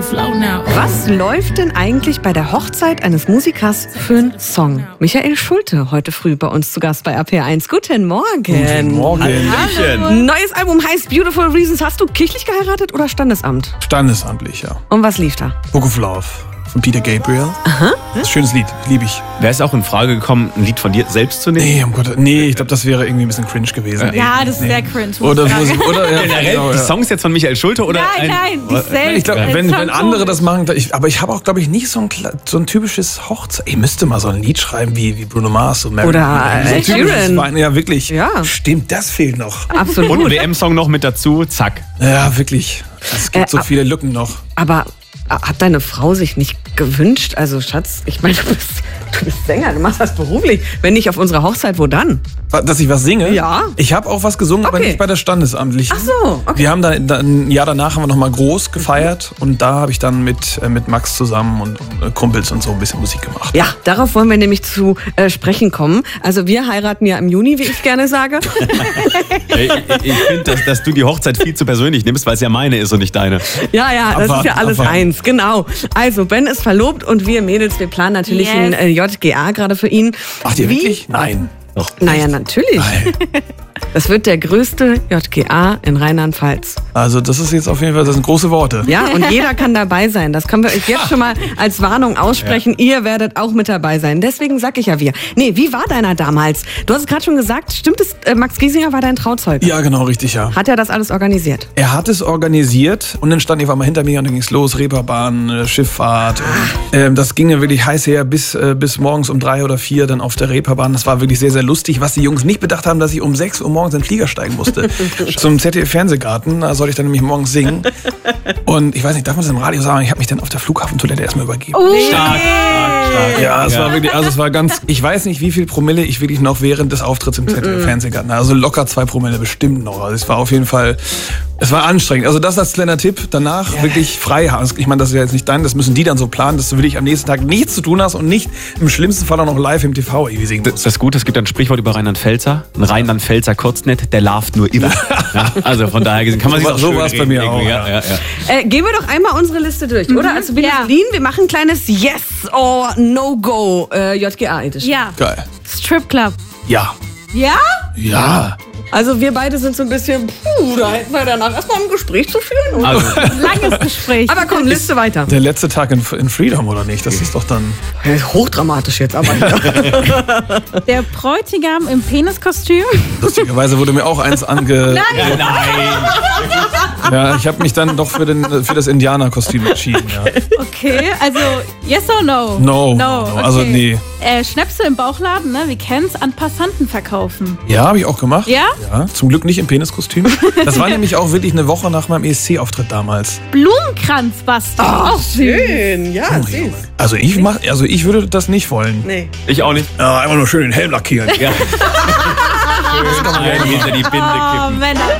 Was läuft denn eigentlich bei der Hochzeit eines Musikers für einen Song? Michael Schulte, heute früh bei uns zu Gast bei RPR1. Guten Morgen. Guten Morgen. Hallo. Neues Album heißt Beautiful Reasons. Hast du kirchlich geheiratet oder Standesamt? Standesamtlich, ja. Und was lief da? Book of Love von Peter Gabriel. Aha. Das ist ein schönes Lied, liebe ich. Wäre es auch in Frage gekommen, ein Lied von dir selbst zu nehmen? Nee, um Gott, nee, ich glaube, das wäre irgendwie ein bisschen cringe gewesen. Ja, das ist sehr cringe. Oder ja, Generell genau, die Songs jetzt von Michael Schulte? Oder Nein, die selbst. Ich glaube, wenn andere das machen, aber ich habe auch, glaube ich, nicht so ein typisches Hochzeit. Ich müsste mal so ein Lied schreiben wie Bruno Mars und Mary. Oder Ed Sheeran. Ja, wirklich. Ja. Stimmt, das fehlt noch. Absolut. Und ein WM-Song noch mit dazu, zack. Ja, wirklich. Es gibt so viele Lücken noch. Aber hat deine Frau sich nicht gewünscht? Also Schatz, ich meine, du bist Sänger, du machst das beruflich. Wenn nicht auf unserer Hochzeit, wo dann? Dass ich was singe? Ja. Ich habe auch was gesungen, aber nicht bei der Standesamtlichen. Ach so, okay. Wir haben dann ein Jahr danach haben wir noch mal groß gefeiert und da habe ich dann mit Max zusammen und Kumpels und so ein bisschen Musik gemacht. Ja, darauf wollen wir nämlich zu sprechen kommen. Also wir heiraten ja im Juni, wie ich gerne sage. Ich finde, dass du die Hochzeit viel zu persönlich nimmst, weil es ja meine ist und nicht deine. Ja, das ist ja alles eins, genau. Also Ben ist verlobt und wir Mädels, wir planen natürlich ein JGA gerade für ihn. Macht ihr wirklich? Nein. Doch. Naja, natürlich. Nein. Das wird der größte JGA in Rheinland-Pfalz. Also das ist jetzt auf jeden Fall, das sind große Worte. Ja, und jeder kann dabei sein. Das können wir euch jetzt schon mal als Warnung aussprechen. Ja. Ihr werdet auch mit dabei sein. Deswegen sag ich ja wir. Nee, wie war deiner damals? Du hast es gerade schon gesagt, stimmt es, Max Giesinger war dein Trauzeuge? Ja, genau, richtig, ja. Hat er das alles organisiert? Er hat es organisiert und dann stand ich auf einmal hinter mir und dann ging es los, Reeperbahn, Schifffahrt. Und, das ging ja wirklich heiß her bis morgens um 3 oder 4 dann auf der Reeperbahn. Das war wirklich sehr, sehr lustig, was die Jungs nicht bedacht haben, dass ich um 6 Uhr morgens in den Flieger steigen musste. Zum ZDF-Fernsehgarten, da sollte ich dann nämlich morgens singen. Und ich weiß nicht, darf man das im Radio sagen? Ich habe mich dann auf der Flughafentoilette erstmal übergeben. Oh, stark. Ja, es war wirklich, also es war ganz, ich weiß nicht, wie viel Promille ich wirklich noch während des Auftritts im ZDF-Fernsehgarten, also locker 2 Promille bestimmt noch. Also es war auf jeden Fall, es war anstrengend. Also das als kleiner Tipp, danach wirklich frei haben. Ich meine, das ist ja jetzt nicht dein, das müssen die dann so planen, dass du wirklich am nächsten Tag nichts zu tun hast und nicht im schlimmsten Fall auch noch live im TV irgendwie singen musst. Das ist gut, es gibt ein Sprichwort über Rheinland-Pfälzer. Ein Rheinland-Pfälzer Kurznet, der larvt nur immer. Ja, also von daher gesehen kann man sich auch so war es bei mir auch. Ja. Gehen wir doch einmal unsere Liste durch, oder? Also Berlin, wir machen ein kleines Yes or No Go JGA Edition. Ja. Geil. Strip Club. Ja. Ja? Ja. Also wir beide sind so ein bisschen, da hätten wir danach erstmal ein Gespräch zu führen. Also, Langes Gespräch. Aber komm, Liste weiter. Der letzte Tag in Freedom, oder nicht? Das ist doch dann... Hochdramatisch jetzt, aber Der Bräutigam im Peniskostüm. Lustigerweise wurde mir auch eins ange... Nein. Ja, ich habe mich dann doch für das Indianerkostüm entschieden. Ja. Okay, also yes or no? No. Okay. Also nee. Schnäpse im Bauchladen, ne? Wir kennen's, an Passanten verkaufen. Ja, habe ich auch gemacht. Ja? Ja, zum Glück nicht im Peniskostüm. Das war nämlich auch wirklich eine Woche nach meinem ESC-Auftritt damals. Blumenkranz basteln. Ach, schön. Ja, süß. Also ich würde das nicht wollen. Nee. ich auch nicht. Ja, einfach nur schön den Helm lackieren. Ja. Schön hinter die Binde kippen. Männer.